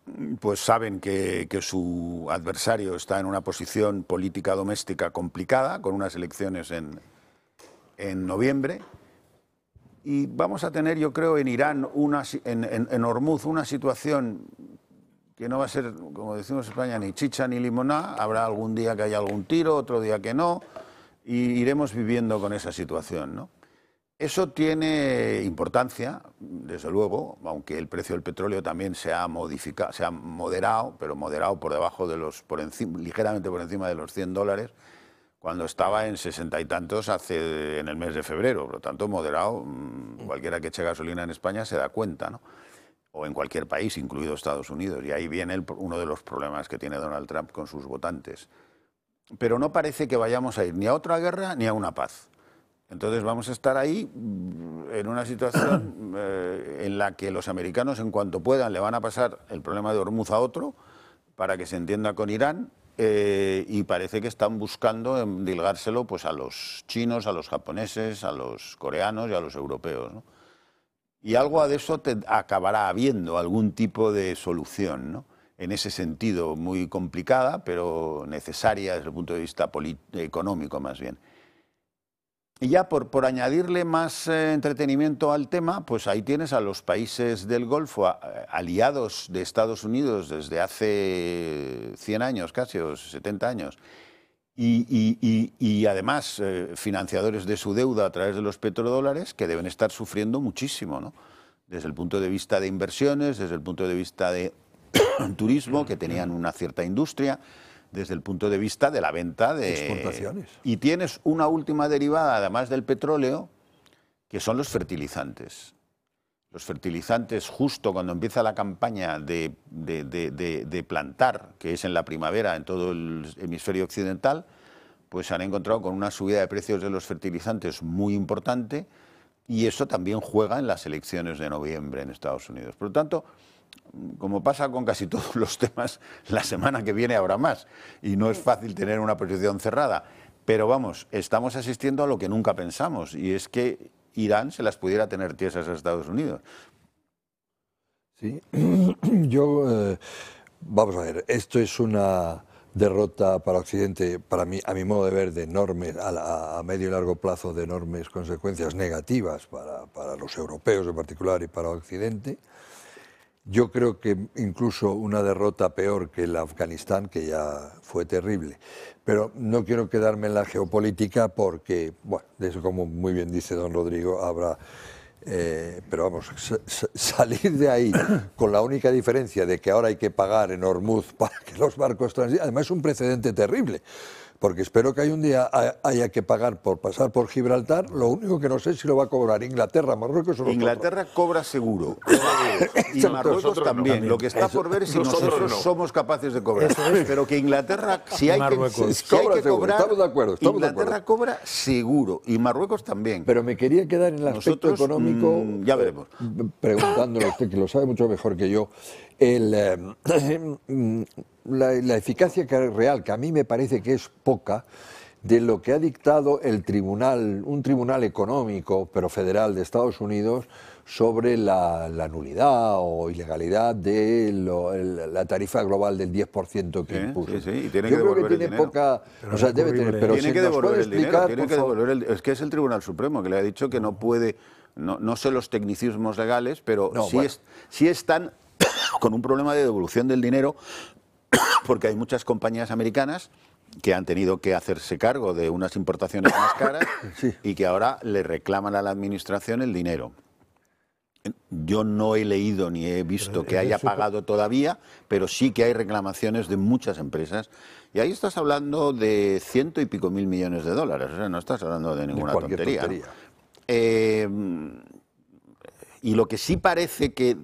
pues saben que su adversario está en una posición política doméstica complicada, con unas elecciones en noviembre. Y vamos a tener, yo creo, en Irán, en Hormuz, una situación que no va a ser, como decimos en España, ni chicha ni limoná. Habrá algún día que haya algún tiro, otro día que no, y iremos viviendo con esa situación, ¿no? Eso tiene importancia, desde luego, aunque el precio del petróleo también se ha modificado, se ha moderado, pero moderado por debajo de ligeramente por encima de los $100, cuando estaba en 60 y tantos en el mes de febrero. Por lo tanto, moderado, cualquiera que eche gasolina en España se da cuenta, ¿no? O en cualquier país, incluido Estados Unidos. Y ahí viene uno de los problemas que tiene Donald Trump con sus votantes. Pero no parece que vayamos a ir ni a otra guerra ni a una paz. Entonces vamos a estar ahí en una situación en la que los americanos, en cuanto puedan, le van a pasar el problema de Hormuz a otro para que se entienda con Irán, y parece que están buscando endilgárselo pues, a los chinos, a los japoneses, a los coreanos y a los europeos, ¿no? Y algo de eso acabará habiendo, algún tipo de solución, ¿no? En ese sentido, muy complicada, pero necesaria desde el punto de vista económico más bien. Y ya por añadirle más entretenimiento al tema, pues ahí tienes a los países del Golfo, aliados de Estados Unidos desde hace 100 años casi, o 70 años, y además financiadores de su deuda a través de los petrodólares, que deben estar sufriendo muchísimo, ¿no? Desde el punto de vista de inversiones, desde el punto de vista de turismo, que tenían una cierta industria, desde el punto de vista de la venta de exportaciones. Y tienes una última derivada, además del petróleo, que son los fertilizantes. Los fertilizantes, justo cuando empieza la campaña de plantar, que es en la primavera en todo el hemisferio occidental, pues se han encontrado con una subida de precios de los fertilizantes muy importante, y eso también juega en las elecciones de noviembre en Estados Unidos. Por lo tanto, como pasa con casi todos los temas, la semana que viene habrá más, y no es fácil tener una posición cerrada. Pero vamos, estamos asistiendo a lo que nunca pensamos, y es que Irán se las pudiera tener tiesas a Estados Unidos. Sí, vamos a ver, esto es una derrota para Occidente, para mí, a mi modo de ver, de enormes, a medio y largo plazo, de enormes consecuencias negativas para los europeos en particular y para Occidente. Yo creo que incluso una derrota peor que la Afganistán, que ya fue terrible. Pero no quiero quedarme en la geopolítica porque, bueno, de eso, como muy bien dice don Rodrigo, habrá... pero vamos, salir de ahí con la única diferencia de que ahora hay que pagar en Hormuz para que los barcos transiten, además es un precedente terrible. Porque espero que un día haya que pagar por pasar por Gibraltar. Lo único que no sé es si lo va a cobrar Inglaterra, Marruecos o nosotros. Inglaterra cobra seguro. Y Marruecos también. No. Lo que está por ver es si nosotros somos capaces de cobrar. Pero que Inglaterra, si hay que cobrar, estamos de acuerdo, Inglaterra cobra seguro. Y Marruecos también. Pero me quería quedar en el aspecto económico, ya veremos. Preguntándole a usted, que lo sabe mucho mejor que yo, la eficacia real, que a mí me parece que es poca, de lo que ha dictado un tribunal económico, pero federal de Estados Unidos, sobre la nulidad o ilegalidad de la tarifa global del 10% que impuso. Sí, y tiene Yo que creo que devolver tiene poca... O sea, debe tener, pero tiene si que nos devolver puede el dinero, explicar, tiene que devolver es que es el Tribunal Supremo que le ha dicho que no puede, no sé los tecnicismos legales, pero sí están con un problema de devolución del dinero, porque hay muchas compañías americanas que han tenido que hacerse cargo de unas importaciones más caras y que ahora le reclaman a la administración el dinero. Yo no he leído ni he visto que haya pagado todavía, pero sí que hay reclamaciones de muchas empresas. Y ahí estás hablando de $100 y pico mil millones de dólares, o sea, no estás hablando de ninguna tontería. Y lo que sí parece que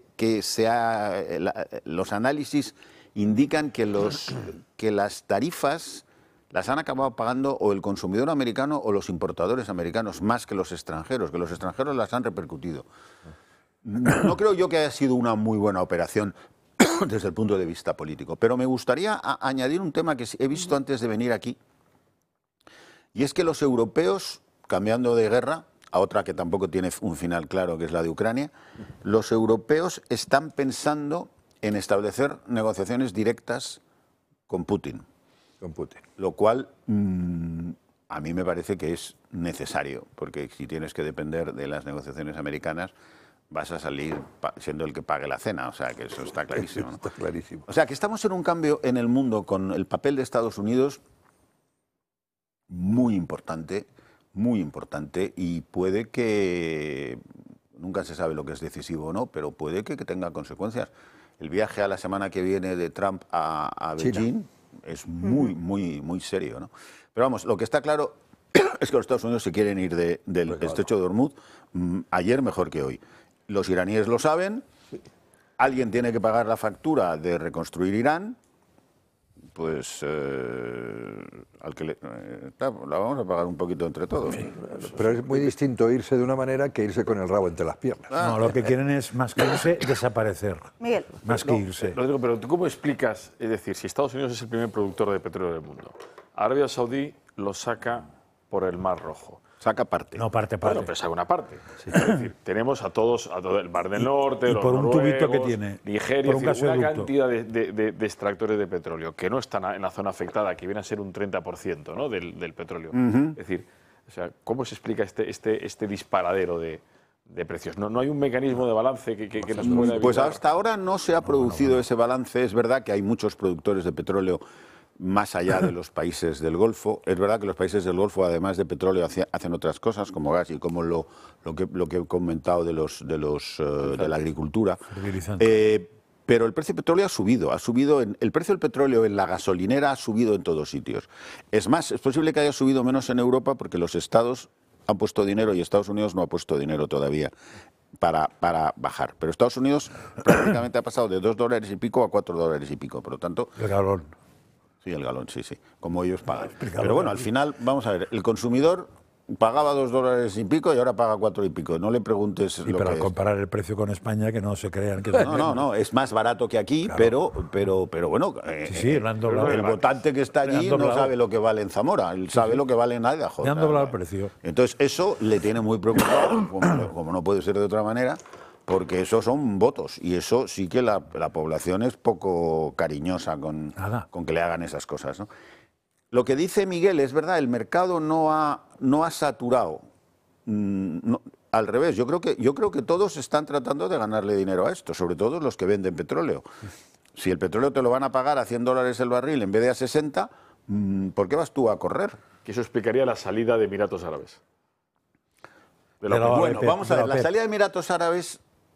los análisis indican que las tarifas las han acabado pagando o el consumidor americano o los importadores americanos, más que los extranjeros las han repercutido. No creo yo que haya sido una muy buena operación desde el punto de vista político, pero me gustaría añadir un tema que he visto antes de venir aquí, y es que los europeos, cambiando de guerra a otra que tampoco tiene un final claro, que es la de Ucrania, los europeos están pensando en establecer negociaciones directas con Putin. Lo cual a mí me parece que es necesario, porque si tienes que depender de las negociaciones americanas, vas a salir siendo el que pague la cena, o sea que eso está clarísimo, ¿no? Está clarísimo. O sea que estamos en un cambio en el mundo con el papel de Estados Unidos muy importante, y puede que, nunca se sabe lo que es decisivo o no, pero puede que tenga consecuencias. El viaje a la semana que viene de Trump a Beijing es muy serio, ¿no? Pero vamos, lo que está claro es que los Estados Unidos se quieren ir del estrecho de Hormuz ayer mejor que hoy. Los iraníes lo saben, alguien tiene que pagar la factura de reconstruir Irán, pues al que la vamos a pagar un poquito entre todos. Pero es muy distinto irse de una manera que irse con el rabo entre las piernas. No, lo que quieren es, más que irse, desaparecer. Miguel. Más que irse. Rodrigo, pero ¿tú cómo explicas? Es decir, si Estados Unidos es el primer productor de petróleo del mundo, Arabia Saudí lo saca por el Mar Rojo. Saca parte. No, parte. Bueno, pero saca una parte. Es decir, tenemos a todo el Mar del Norte, y los por un noruegos, tubito que tiene, Nigeria, por un es decir, una gasoducto. cantidad de extractores de petróleo que no están en la zona afectada, que viene a ser un 30%, ¿no? del petróleo. Es decir, o sea, ¿cómo se explica este disparadero de precios? ¿No hay un mecanismo de balance que nos pueda evitar? Pues hasta ahora no se ha producido ese balance. Es verdad que hay muchos productores de petróleo más allá de los países del Golfo. Es verdad que los países del Golfo, además de petróleo, hacen otras cosas como gas y como lo que he comentado de la agricultura. Pero el precio del petróleo ha subido. El precio del petróleo en la gasolinera ha subido en todos sitios. Es más, es posible que haya subido menos en Europa porque los estados han puesto dinero y Estados Unidos no ha puesto dinero todavía para bajar. Pero Estados Unidos prácticamente ha pasado de $2 y pico a $4 y pico. Por lo tanto, El galón. sí, el galón, sí, como ellos pagan. Pero bueno, al final, vamos a ver, el consumidor pagaba $2 y pico y ahora paga 4 y pico. No le preguntes Y lo para que es. comparar el precio con España, que no se crean que... No, es más barato que aquí, Claro. pero bueno, Sí, lo han doblado. el votante que está Le han allí no doblado. sabe lo que vale en Zamora, él sabe lo que vale en Idaho. Le han doblado el precio. Entonces eso le tiene muy preocupado, como no puede ser de otra manera, porque esos son votos y eso sí que la población es poco cariñosa con que le hagan esas cosas, ¿no? Lo que dice Miguel es verdad, el mercado no ha saturado. Al revés, yo creo que todos están tratando de ganarle dinero a esto, sobre todo los que venden petróleo. Si el petróleo te lo van a pagar a $100 el barril en vez de a 60, ¿por qué vas tú a correr? Que eso explicaría la salida de Emiratos Árabes. Bueno, vamos a ver, la salida de Emiratos Árabes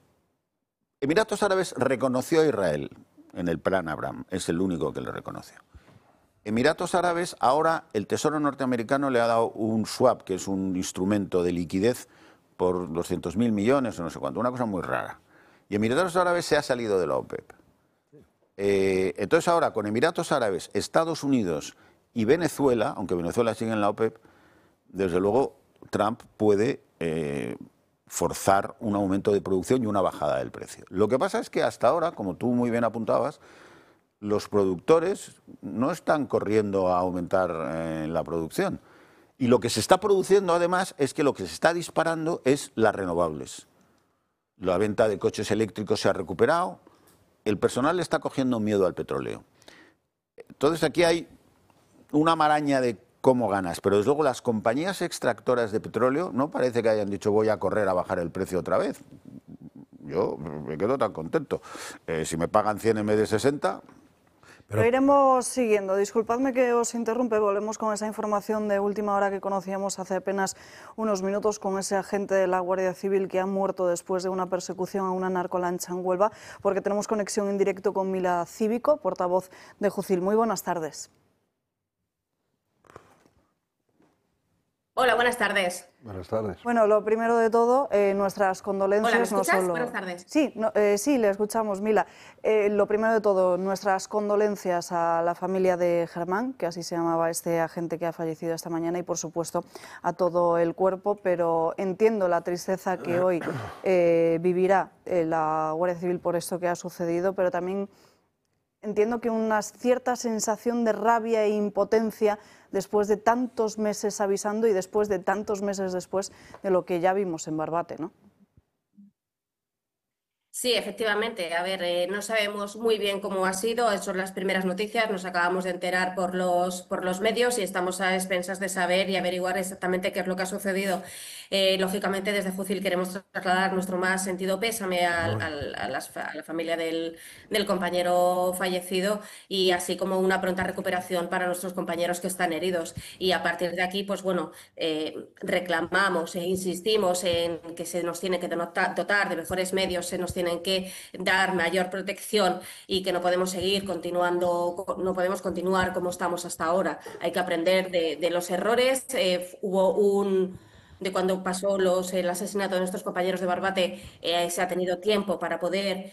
reconoció a Israel en el plan Abraham, es el único que le reconoció. Emiratos Árabes, ahora el Tesoro norteamericano le ha dado un swap, que es un instrumento de liquidez por 200.000 millones o no sé cuánto, una cosa muy rara. Y Emiratos Árabes se ha salido de la OPEP. Entonces ahora con Emiratos Árabes, Estados Unidos y Venezuela, aunque Venezuela sigue en la OPEP, desde luego Trump puede forzar un aumento de producción y una bajada del precio. Lo que pasa es que hasta ahora, como tú muy bien apuntabas, los productores no están corriendo a aumentar la producción. Y lo que se está produciendo, además, es que lo que se está disparando es las renovables. La venta de coches eléctricos se ha recuperado, el personal le está cogiendo miedo al petróleo. Entonces aquí hay una maraña de cómo ganas, pero desde luego las compañías extractoras de petróleo no parece que hayan dicho voy a correr a bajar el precio otra vez. Yo me quedo tan contento. Si me pagan 100 en vez de 60... Lo iremos siguiendo. Disculpadme que os interrumpe, volvemos con esa información de última hora que conocíamos hace apenas unos minutos con ese agente de la Guardia Civil que ha muerto después de una persecución a una narcolancha en Huelva, porque tenemos conexión en directo con Mila Cívico, portavoz de Jucil. Muy buenas tardes. Hola, buenas tardes. Buenas tardes. Bueno, lo primero de todo, nuestras condolencias. Hola, ¿me escuchas? No solo... Buenas tardes. Sí, sí, le escuchamos, Mila. Lo primero de todo, nuestras condolencias a la familia de Germán, que así se llamaba este agente que ha fallecido esta mañana, y por supuesto a todo el cuerpo, pero entiendo la tristeza que hoy vivirá la Guardia Civil por esto que ha sucedido, pero también entiendo que una cierta sensación de rabia e impotencia después de tantos meses avisando y después de tantos meses después de lo que ya vimos en Barbate, ¿no? Sí, efectivamente. A ver, no sabemos muy bien cómo ha sido. Son las primeras noticias. Nos acabamos de enterar por los medios y estamos a expensas de saber y averiguar exactamente qué es lo que ha sucedido. Lógicamente, desde Fucil queremos trasladar nuestro más sentido pésame a la familia del compañero fallecido y así como una pronta recuperación para nuestros compañeros que están heridos. Y a partir de aquí, pues bueno, reclamamos e insistimos en que se nos tiene que dotar de mejores medios, se nos tienen que dar mayor protección y que no podemos seguir no podemos continuar como estamos hasta ahora. Hay que aprender de los errores. De cuando pasó el asesinato de nuestros compañeros de Barbate, se ha tenido tiempo para poder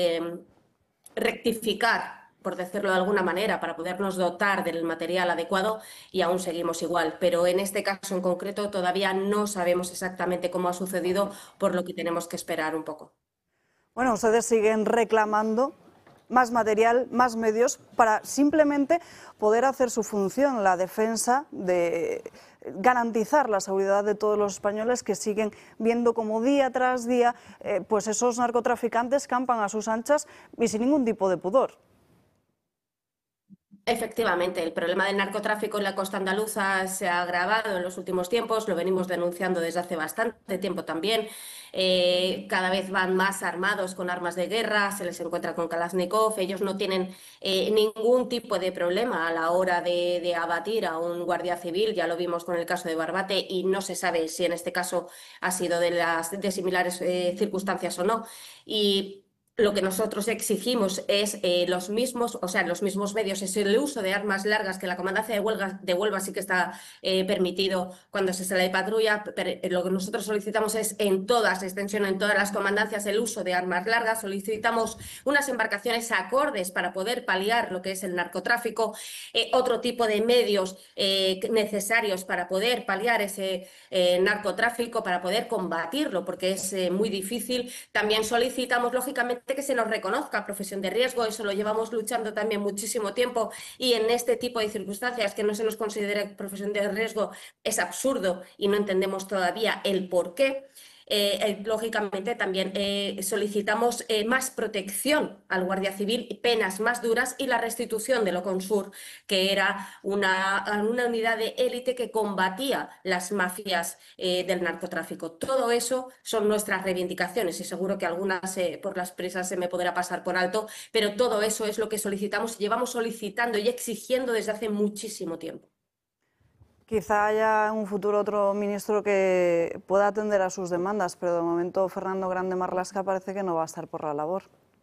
rectificar, por decirlo de alguna manera, para podernos dotar del material adecuado y aún seguimos igual. Pero en este caso en concreto todavía no sabemos exactamente cómo ha sucedido, por lo que tenemos que esperar un poco. Bueno, ustedes siguen reclamando más material, más medios para simplemente poder hacer su función, la defensa de garantizar la seguridad de todos los españoles que siguen viendo como día tras día pues esos narcotraficantes campan a sus anchas y sin ningún tipo de pudor. Efectivamente, el problema del narcotráfico en la costa andaluza se ha agravado en los últimos tiempos, lo venimos denunciando desde hace bastante tiempo también. Cada vez van más armados con armas de guerra, se les encuentra con Kalashnikov, ellos no tienen ningún tipo de problema a la hora de abatir a un guardia civil, ya lo vimos con el caso de Barbate y no se sabe si en este caso ha sido de similares circunstancias o no. Y lo que nosotros exigimos es los mismos medios, es el uso de armas largas, que la comandancia de Huelva sí que está permitido cuando se sale de patrulla, pero lo que nosotros solicitamos es en todas las comandancias el uso de armas largas, solicitamos unas embarcaciones acordes para poder paliar lo que es el narcotráfico, otro tipo de medios necesarios para poder paliar ese narcotráfico, para poder combatirlo, porque es muy difícil. También solicitamos, lógicamente, que se nos reconozca profesión de riesgo, eso lo llevamos luchando también muchísimo tiempo y en este tipo de circunstancias que no se nos considere profesión de riesgo es absurdo y no entendemos todavía el por qué. Lógicamente también solicitamos más protección al Guardia Civil, penas más duras y la restitución de Loconsur, que era una unidad de élite que combatía las mafias del narcotráfico. Todo eso son nuestras reivindicaciones y seguro que algunas por las prisas se me podrá pasar por alto, pero todo eso es lo que solicitamos y llevamos solicitando y exigiendo desde hace muchísimo tiempo. Quizá haya en un futuro otro ministro que pueda atender a sus demandas, pero de momento Fernando Grande Marlaska parece que no va a estar por la labor.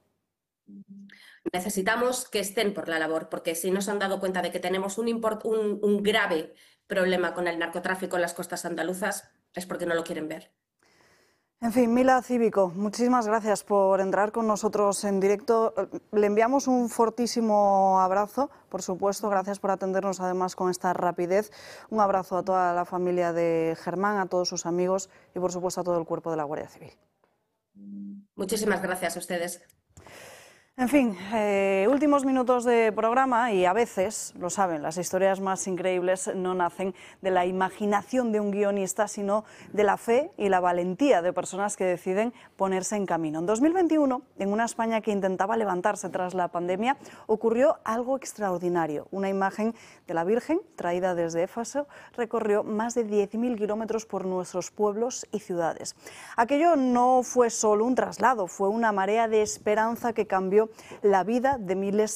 Necesitamos que estén por la labor, porque si no se han dado cuenta de que tenemos un grave problema con el narcotráfico en las costas andaluzas, es porque no lo quieren ver. En fin, Mila Cívico, muchísimas gracias por entrar con nosotros en directo. Le enviamos un fortísimo abrazo, por supuesto, gracias por atendernos además con esta rapidez. Un abrazo a toda la familia de Germán, a todos sus amigos y por supuesto a todo el cuerpo de la Guardia Civil. Muchísimas gracias a ustedes. En fin, últimos minutos de programa y a veces, lo saben, las historias más increíbles no nacen de la imaginación de un guionista, sino de la fe y la valentía de personas que deciden ponerse en camino. En 2021, en una España que intentaba levantarse tras la pandemia, ocurrió algo extraordinario. Una imagen de la Virgen, traída desde Éfeso, recorrió más de 10.000 kilómetros por nuestros pueblos y ciudades. Aquello no fue solo un traslado, fue una marea de esperanza que cambió la vida de miles